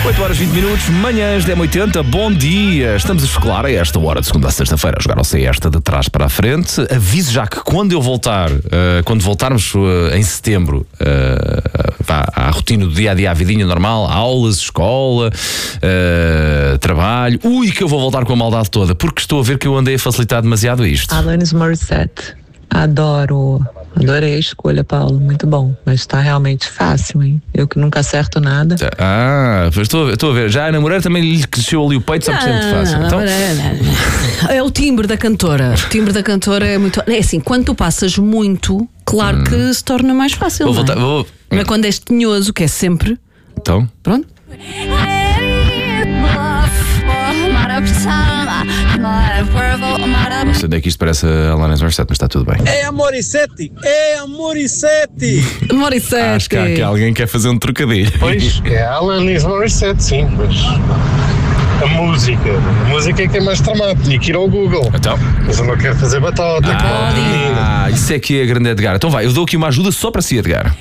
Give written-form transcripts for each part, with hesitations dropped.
8h20, manhãs 10h80, bom dia. Estamos a escolar a esta hora de segunda a sexta-feira a jogar ao sei esta de trás para a frente. Aviso já que quando eu voltar, quando voltarmos em setembro à rotina do dia a dia, à vidinha normal, aulas, escola, trabalho, que eu vou voltar com a maldade toda, porque estou a ver que eu andei a facilitar demasiado isto. Alanis Morissette, adorei a escolha, Paulo, muito bom, mas está realmente fácil, hein? Eu que nunca acerto nada. Estou a ver, já a namorar também lhe cresceu ali o peito, só por cento fácil. Não, então... É o timbre da cantora. O timbre da cantora é muito. É assim, quando tu passas muito, claro que se torna mais fácil. Vou não é? voltar, vou... Não é quando és tinhoso, que é sempre. Então? Pronto. Não sei onde é que isto parece a Alanis Morissette, mas está tudo bem. É a Morissette! É a Morissette! Morissette. Acho que há aqui alguém que quer fazer um trocadilho. Pois, é a Alanis Morissette, sim, mas a música é que é mais tramado, tinha que ir ao Google. Então? Mas eu não quero fazer batota. Isso é que é a grande Edgar. Então vai, eu dou aqui uma ajuda só para si, Edgar.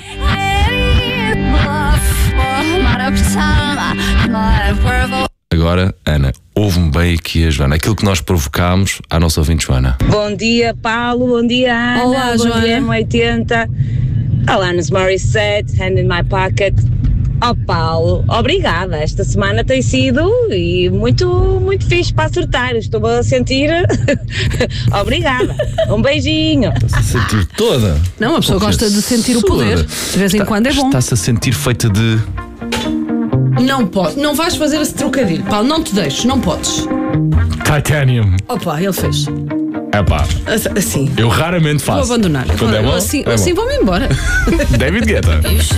Agora, Ana, ouve-me bem aqui a Joana, aquilo que nós provocámos à nossa ouvinte Joana. Bom dia, Paulo, bom dia, Ana. Olá, bom Joana. dia, M80. Alanis Morissette, Hand in My Pocket. Oh, Paulo, obrigada. Esta semana tem sido muito fixe para acertar. Estou a sentir. Obrigada. Um beijinho. Está-se a sentir toda. Não, a pessoa gosta de sentir o poder. De vez em quando é bom. Está-se a sentir feita de... Não pode. Não vais fazer esse trocadilho. Paulo, não te deixes. Não podes. Titanium. Opa, ele fez. Epá, Assim. eu raramente faço. Vou abandonar. Quando é bom, assim é bom. vou-me embora. David Guetta.